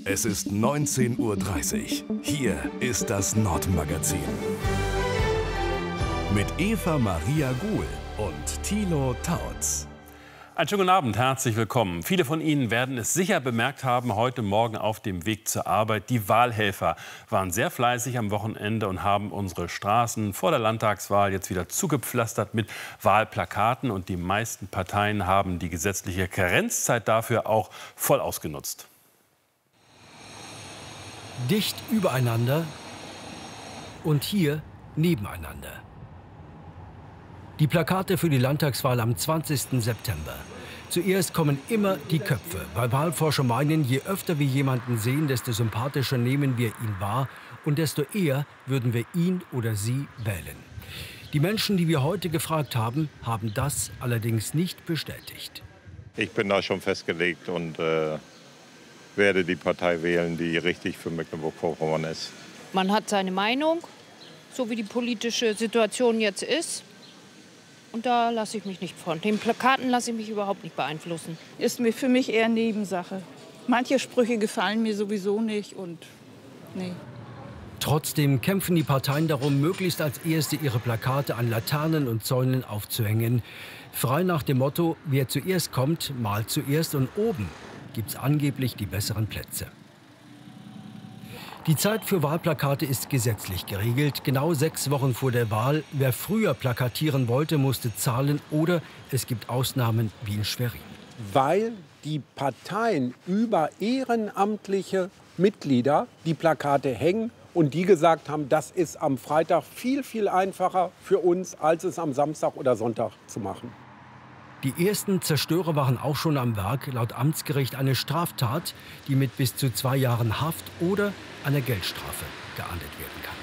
Es ist 19:30 Uhr. Hier ist das Nordmagazin. Mit Eva Maria Guhl und Thilo Tautz. Einen schönen guten Abend, herzlich willkommen. Viele von Ihnen werden es sicher bemerkt haben, heute Morgen auf dem Weg zur Arbeit. Die Wahlhelfer waren sehr fleißig am Wochenende und haben unsere Straßen vor der Landtagswahl jetzt wieder zugepflastert mit Wahlplakaten. Und die meisten Parteien haben die gesetzliche Karenzzeit dafür auch voll ausgenutzt. Dicht übereinander und hier nebeneinander. Die Plakate für die Landtagswahl am 20. September. Zuerst kommen immer die Köpfe, weil Wahlforscher meinen, je öfter wir jemanden sehen, desto sympathischer nehmen wir ihn wahr und desto eher würden wir ihn oder sie wählen. Die Menschen, die wir heute gefragt haben, haben das allerdings nicht bestätigt. Ich bin da schon festgelegt und werde die Partei wählen, die richtig für Mecklenburg-Vorpommern ist. Man hat seine Meinung, so wie die politische Situation jetzt ist. Und da lasse ich mich nicht von. Den Plakaten lasse ich mich überhaupt nicht beeinflussen. Ist mir für mich eher Nebensache. Manche Sprüche gefallen mir sowieso nicht und nee. Trotzdem kämpfen die Parteien darum, möglichst als Erste ihre Plakate an Laternen und Zäunen aufzuhängen. Frei nach dem Motto, wer zuerst kommt, malt zuerst und oben gibt's angeblich die besseren Plätze. Die Zeit für Wahlplakate ist gesetzlich geregelt. Genau 6 Wochen vor der Wahl. Wer früher plakatieren wollte, musste zahlen oder es gibt Ausnahmen wie in Schwerin. Weil die Parteien über ehrenamtliche Mitglieder die Plakate hängen und die gesagt haben, das ist am Freitag viel, viel einfacher für uns, als es am Samstag oder Sonntag zu machen. Die ersten Zerstörer waren auch schon am Werk. Laut Amtsgericht eine Straftat, die mit bis zu 2 Jahren Haft oder einer Geldstrafe geahndet werden kann.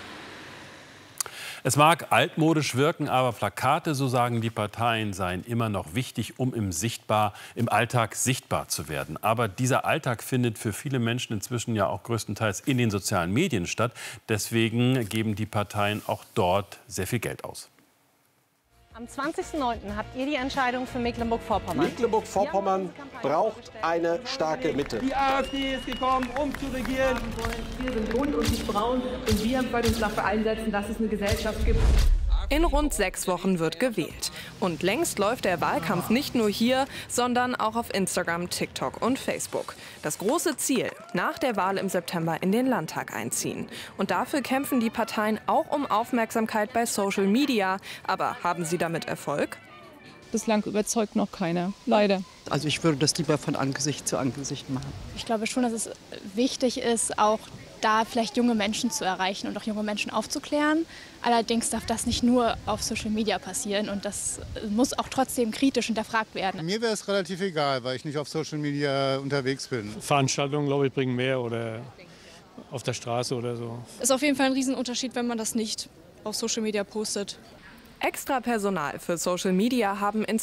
Es mag altmodisch wirken, aber Plakate, so sagen die Parteien, seien immer noch wichtig, um im Alltag sichtbar zu werden. Aber dieser Alltag findet für viele Menschen inzwischen ja auch größtenteils in den sozialen Medien statt. Deswegen geben die Parteien auch dort sehr viel Geld aus. Am 20.09. habt ihr die Entscheidung für Mecklenburg-Vorpommern. Mecklenburg-Vorpommern braucht eine starke Mitte. Die AfD ist gekommen, um zu regieren. Wir sind bunt und nicht braun und wir wollen uns dafür einsetzen, dass es eine Gesellschaft gibt. In rund 6 Wochen wird gewählt. Und längst läuft der Wahlkampf nicht nur hier, sondern auch auf Instagram, TikTok und Facebook. Das große Ziel, nach der Wahl im September in den Landtag einziehen. Und dafür kämpfen die Parteien auch um Aufmerksamkeit bei Social Media. Aber haben sie damit Erfolg? Bislang überzeugt noch keiner, leider. Also ich würde das lieber von Angesicht zu Angesicht machen. Ich glaube schon, dass es wichtig ist, auch da vielleicht junge Menschen zu erreichen und auch junge Menschen aufzuklären. Allerdings darf das nicht nur auf Social Media passieren und das muss auch trotzdem kritisch hinterfragt werden. Mir wäre es relativ egal, weil ich nicht auf Social Media unterwegs bin. Veranstaltungen, glaube ich, bringen mehr oder auf der Straße oder so. Ist auf jeden Fall ein Riesenunterschied, wenn man das nicht auf Social Media postet. Extra Personal für Social Media haben inzwischen